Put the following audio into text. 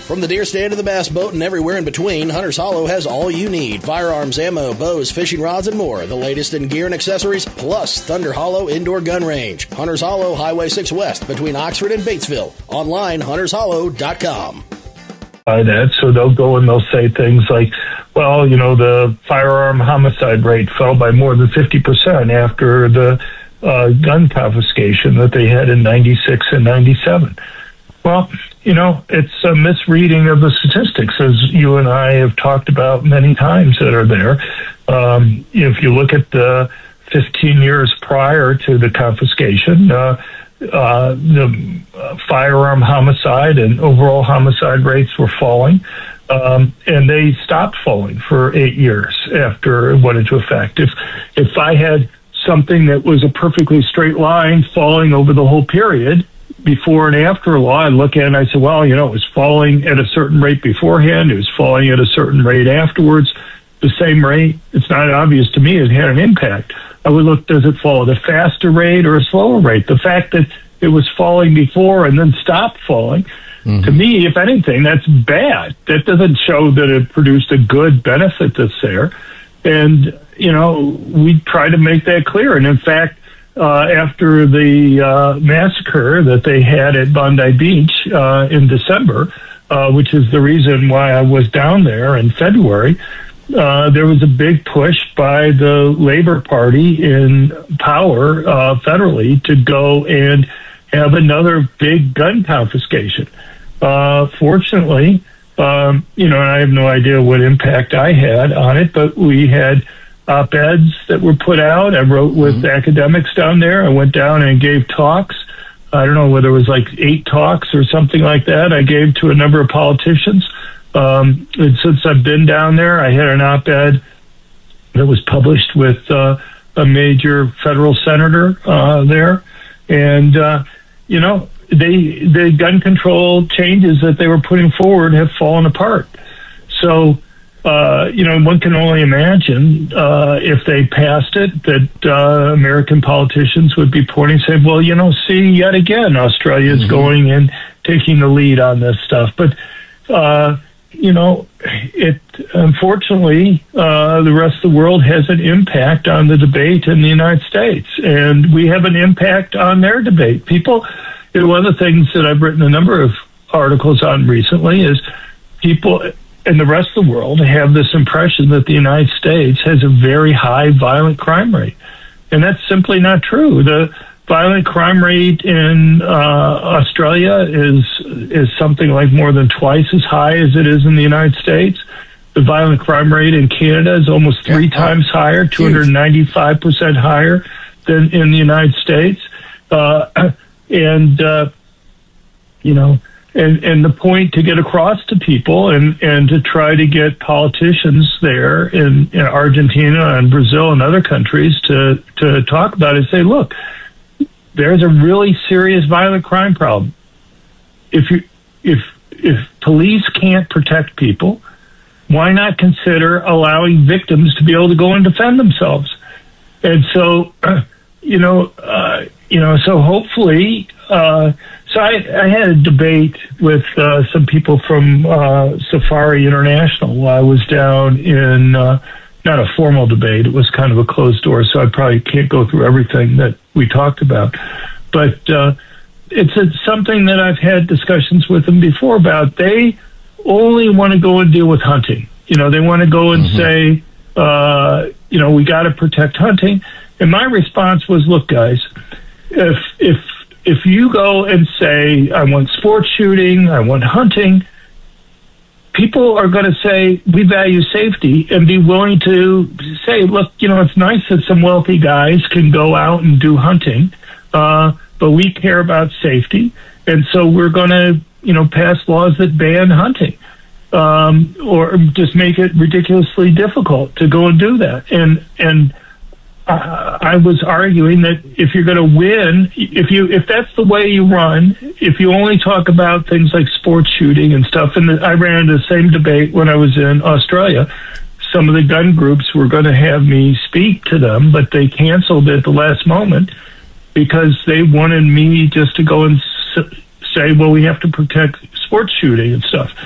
From the deer stand to the bass boat and everywhere in between, Hunter's Hollow has all you need. Firearms, ammo, bows, fishing rods, and more. The latest in gear and accessories, plus Thunder Hollow Indoor Gun Range. Hunter's Hollow, Highway 6 West, between Oxford and Batesville. Online, huntershollow.com. By that, so they'll go and they'll say things like, well, the firearm homicide rate fell by more than 50% after the gun confiscation that they had in 96 and 97. Well, it's a misreading of the statistics, as you and I have talked about many times that are there. If you look at the 15 years prior to the confiscation, the firearm homicide and overall homicide rates were falling, and they stopped falling for 8 years after it went into effect. If I had something that was a perfectly straight line falling over the whole period, before and after a law, I'd look at it and I'd say, well, it was falling at a certain rate beforehand, it was falling at a certain rate afterwards, the same rate. It's not obvious to me it had an impact. I would look, does it fall at a faster rate or a slower rate? The fact that it was falling before and then stopped falling, to me, if anything, that's bad. That doesn't show that it produced a good benefit that's there. And, we try to make that clear. And in fact, after the massacre that they had at Bondi Beach in December, which is the reason why I was down there in February, there was a big push by the Labor Party in power federally to go and have another big gun confiscation. Fortunately, and I have no idea what impact I had on it, but we had op-eds that were put out. I wrote with academics down there. I went down and gave talks. I don't know whether it was like 8 talks or something like that. I gave to a number of politicians. And since I've been down there, I had an op-ed that was published with a major federal senator there. And, the gun control changes that they were putting forward have fallen apart. So, one can only imagine if they passed it that American politicians would be pointing and say, well, see, yet again, Australia is going and taking the lead on this stuff. But, unfortunately, the rest of the world has an impact on the debate in the United States, and we have an impact on their debate. People, one of the things that I've written a number of articles on recently is people in the rest of the world have this impression that the United States has a very high violent crime rate. And that's simply not true. The violent crime rate in Australia is something like more than twice as high as it is in the United States. The violent crime rate in Canada is almost 3 times higher, 295% higher than in the United States. And the point to get across to people and to try to get politicians there in Argentina and Brazil and other countries to talk about it, say, look, there's a really serious violent crime problem. If police can't protect people, why not consider allowing victims to be able to go and defend themselves? And so, so hopefully, so I had a debate with some people from Safari International while I was down in, not a formal debate, it was kind of a closed door, so I probably can't go through everything that we talked about. But it's something that I've had discussions with them before about. They only want to go and deal with hunting. They want to go and say, we got to protect hunting. And my response was, look, guys, if you go and say, I want sports shooting, I want hunting, people are going to say, we value safety, and be willing to say, look, it's nice that some wealthy guys can go out and do hunting, but we care about safety, and so we're going to, pass laws that ban hunting, or just make it ridiculously difficult to go and do that. And I was arguing that if you're going to win, if that's the way you run, if you only talk about things like sports shooting and stuff, and I ran into the same debate when I was in Australia. Some of the gun groups were going to have me speak to them, but they canceled at the last moment because they wanted me just to go and say, well, we have to protect sports shooting and stuff.